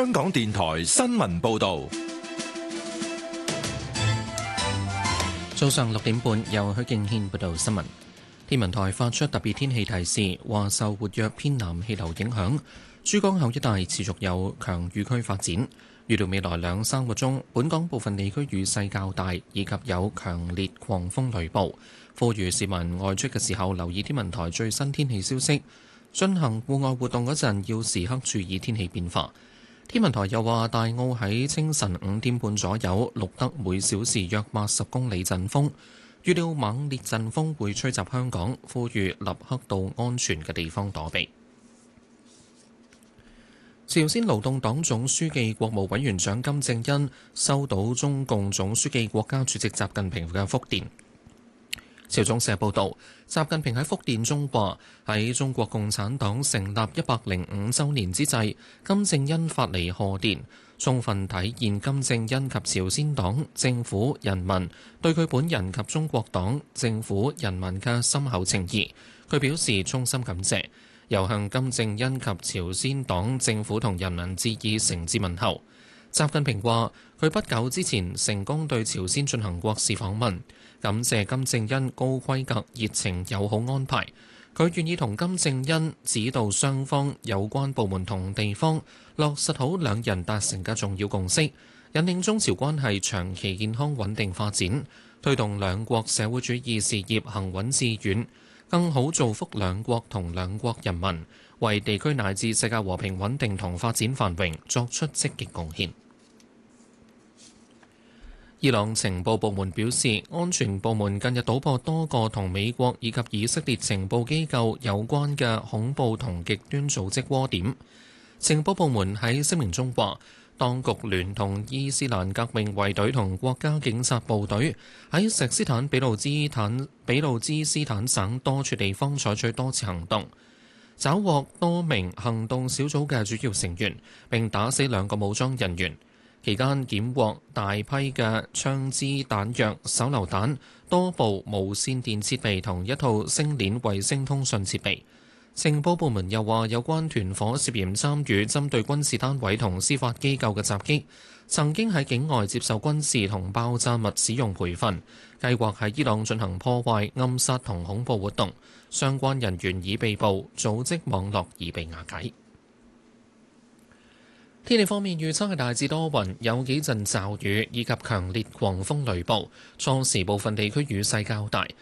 香港電台新聞報道。 早上6點半，由許敬軒報道新聞。天文台發出特別天氣提示，話受活躍偏南氣流影響，珠江口一帶持續有強雨區發展。預料未來2-3個鐘，本港部分地區雨勢較大，以及有強烈狂風雷暴。呼籲市民外出嘅時候留意天文台最新天氣消息，進行戶外活動嗰陣要時刻注意天氣變化。天文台又話，大澳喺清晨5點半左右錄得每小時約80公里陣風，預料猛烈陣風會吹襲香港，呼籲立刻到安全嘅地方躲避。朝鮮勞動黨總書記、國務委員長金正恩收到中共總書記、國家主席習近平嘅復電。朝中社報導，習近平喺復電中話：喺中國共產黨成立105週年之際，金正恩發嚟賀電，充分體現金正恩及朝鮮黨政府人民對佢本人及中國黨政府人民嘅深厚情誼。佢表示衷心感謝，又向金正恩及朝鮮黨政府同人民致以誠摯問候。習近平話：佢不久之前成功對朝鮮進行國事訪問，感謝金正恩高規格、熱情、友好安排。佢願意同金正恩指導雙方有關部門同地方落實好兩人達成嘅重要共識，引領中朝關係長期健康穩定發展，推動兩國社會主義事業行穩致遠，更好造福兩國同兩國人民，為地區乃至世界和平穩定同發展繁榮作出積極貢獻。伊朗情報部門表示，安全部門近日搗破多個同美國以及以色列情報機構有關嘅恐怖同極端組織窩點。情報部門喺聲明中話，當局聯同伊斯蘭革命衛隊同國家警察部隊喺錫斯坦俾路支斯坦省多處地方採取多次行動，抓獲多名行動小組嘅主要成員，並打死2個武裝人員。期間檢獲大批嘅槍支彈藥、手榴彈、多部無線電設備同一套星鏈衛星通訊設備。情報部門又話，有關團伙涉嫌參與針對軍事單位同司法機構嘅襲擊，曾經喺境外接受軍事同爆炸物使用培訓，計劃喺伊朗進行破壞、暗殺同恐怖活動。相關人員已被捕，組織網絡已被瓦解。天氣方面，預測係大致多雲，有幾陣驟雨以及強烈狂風雷暴，初時部分地區雨勢較大，